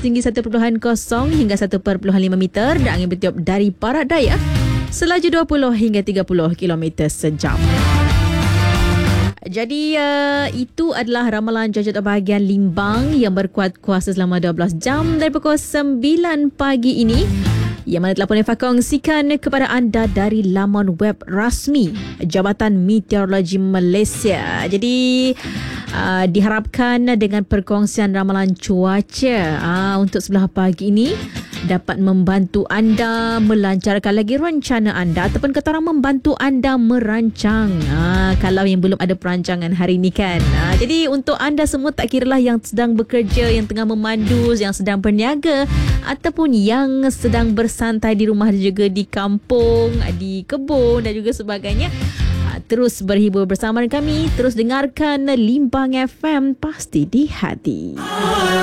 setinggi 1.0 hingga 1.5 meter dan angin bertiup dari barat daya selaju 20 hingga 30 km sejam. Jadi itu adalah ramalan cuaca untuk bahagian Limbang yang berkuat kuasa selama 12 jam dari pukul 9 pagi ini, yang mana telah pun dikongsikan kepada anda dari laman web rasmi Jabatan Meteorologi Malaysia. Jadi diharapkan dengan perkongsian ramalan cuaca untuk sebelah pagi ini dapat membantu anda melancarkan lagi rencana anda ataupun kata orang membantu anda merancang kalau yang belum ada perancangan hari ini kan. Jadi untuk anda semua, tak kiralah yang sedang bekerja, yang tengah memandu, yang sedang berniaga ataupun yang sedang bersantai di rumah dan juga di kampung, di kebun dan juga sebagainya, terus berhibur bersama kami, terus dengarkan Limbang FM, pasti di hati.